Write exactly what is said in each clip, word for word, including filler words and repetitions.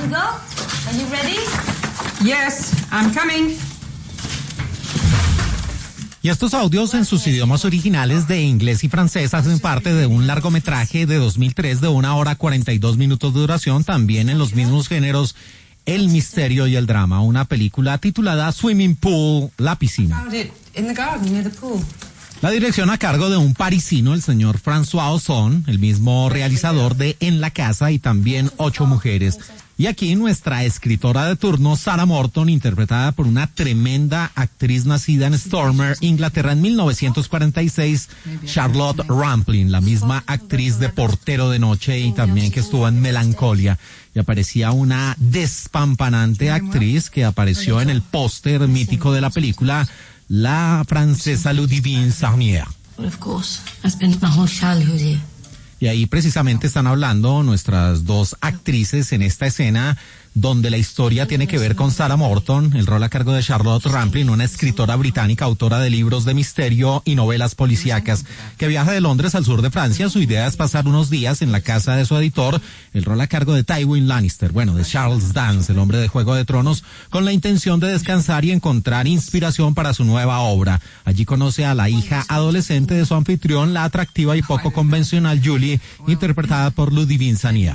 we go? Are you ready? Yes, I'm coming. Y estos audios en sus idiomas originales de inglés y francés hacen parte de un largometraje de dos mil tres de una hora cuarenta y dos minutos de duración, también en los mismos géneros, el misterio y el drama, una película titulada Swimming Pool, la piscina. La dirección a cargo de un parisino, el señor François Ozon, el mismo realizador de En la casa y también Ocho mujeres. Y aquí nuestra escritora de turno, Sarah Morton, interpretada por una tremenda actriz nacida en Stormer, Inglaterra, en mil novecientos cuarenta y seis, Charlotte Rampling, la misma actriz de Portero de Noche y también que estuvo en Melancolia. Y aparecía una despampanante actriz que apareció en el póster mítico de la película, la francesa Ludivine Sarnier. Y ahí precisamente están hablando nuestras dos actrices en esta escena, donde la historia tiene que ver con Sarah Morton, el rol a cargo de Charlotte Rampling, una escritora británica, autora de libros de misterio y novelas policíacas, que viaja de Londres al sur de Francia. Su idea es pasar unos días en la casa de su editor, el rol a cargo de Tywin Lannister, bueno, de Charles Dance, el hombre de Juego de Tronos, con la intención de descansar y encontrar inspiración para su nueva obra. Allí conoce a la hija adolescente de su anfitrión, la atractiva y poco convencional Julie, interpretada por Ludivine Sarnier.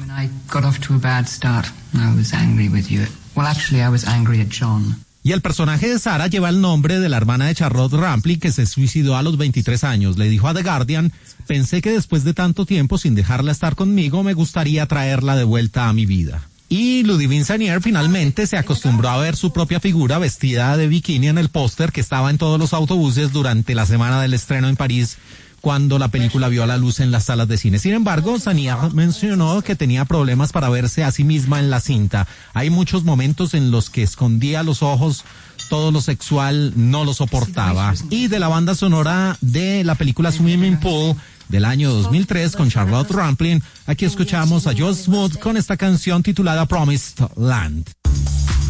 I was angry with you. Well, actually, I was angry at John. Y el personaje de Sarah lleva el nombre de la hermana de Charlotte Rampling, que se suicidó a los veintitrés años. Le dijo a The Guardian: pensé que después de tanto tiempo sin dejarla estar conmigo, me gustaría traerla de vuelta a mi vida. Y Ludivine Sarnier finalmente se acostumbró a ver su propia figura vestida de bikini en el póster que estaba en todos los autobuses durante la semana del estreno en París, cuando la película vio a la luz en las salas de cine. Sin embargo, Sarnier mencionó que tenía problemas para verse a sí misma en la cinta. Hay muchos momentos en los que escondía los ojos, todo lo sexual no lo soportaba. Y de la banda sonora de la película Swimming Pool del año dos mil tres con Charlotte Rampling, aquí escuchamos a Joe Smoot con esta canción titulada Promised Land.